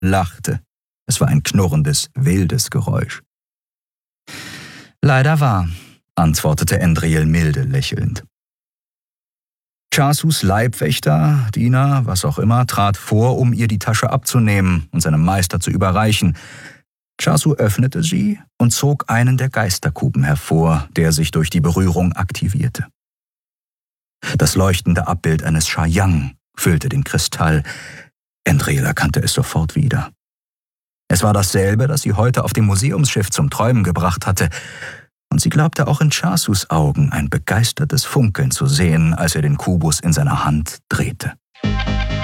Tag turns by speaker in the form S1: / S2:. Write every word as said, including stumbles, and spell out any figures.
S1: lachte. Es war ein knurrendes, wildes Geräusch. »Leider wahr«, antwortete Endril milde lächelnd. Chasus Leibwächter, Diener, was auch immer, trat vor, um ihr die Tasche abzunehmen und seinem Meister zu überreichen. Chasu öffnete sie und zog einen der Geisterkuben hervor, der sich durch die Berührung aktivierte. Das leuchtende Abbild eines Shayang füllte den Kristall. Endril erkannte es sofort wieder. Es war dasselbe, das sie heute auf dem Museumsschiff zum Träumen gebracht hatte, und sie glaubte auch in Chasus Augen ein begeistertes Funkeln zu sehen, als er den Kubus in seiner Hand drehte.